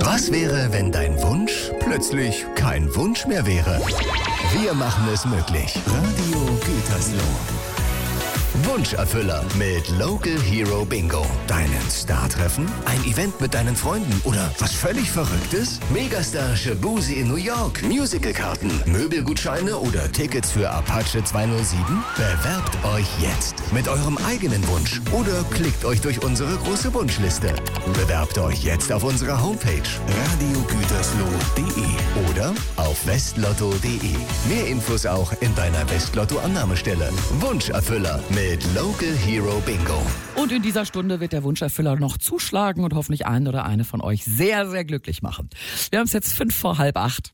Was wäre, wenn dein Wunsch plötzlich kein Wunsch mehr wäre? Wir machen es möglich. Radio Gütersloh. Wunscherfüller mit Local Hero Bingo. Deinen Star treffen? Ein Event mit deinen Freunden oder was völlig Verrücktes? Megastar Shabuzi in New York, Musicalkarten, Möbelgutscheine oder Tickets für Apache 207? Bewerbt euch jetzt mit eurem eigenen Wunsch oder klickt euch durch unsere große Wunschliste. Bewerbt euch jetzt auf unserer Homepage radiogütersloh.de oder auf westlotto.de. Mehr Infos auch in deiner Westlotto-Annahmestelle. Wunscherfüller mit Local Hero Bingo. Und in dieser Stunde wird der Wunscherfüller noch zuschlagen und hoffentlich einen oder eine von euch sehr, sehr glücklich machen. Wir haben es jetzt 7:45.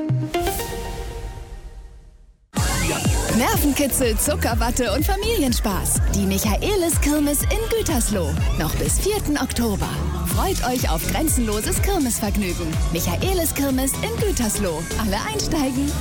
Nervenkitzel, Zuckerwatte und Familienspaß. Die Michaelis-Kirmes in Gütersloh. Noch bis 4. Oktober. Freut euch auf grenzenloses Kirmesvergnügen. Michaelis-Kirmes in Gütersloh. Alle einsteigen.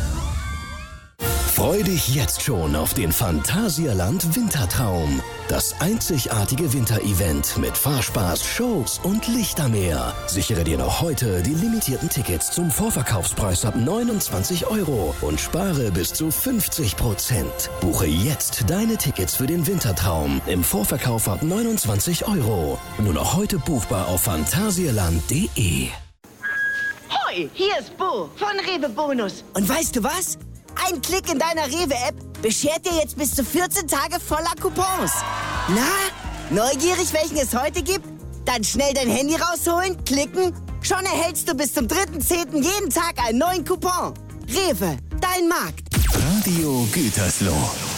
Freu dich jetzt schon auf den Phantasialand Wintertraum. Das einzigartige Winterevent mit Fahrspaß, Shows und Lichtermeer. Sichere dir noch heute die limitierten Tickets zum Vorverkaufspreis ab 29 € und spare bis zu 50%. Buche jetzt deine Tickets für den Wintertraum im Vorverkauf ab 29 €. Nur noch heute buchbar auf phantasialand.de. Hoi, hier ist Bo von Rewe Bonus. Und weißt du was? Ein Klick in deiner Rewe-App beschert dir jetzt bis zu 14 Tage voller Coupons. Na, neugierig, welchen es heute gibt? Dann schnell dein Handy rausholen, klicken. Schon erhältst du bis zum 3.10. jeden Tag einen neuen Coupon. Rewe, dein Markt. Radio Gütersloh.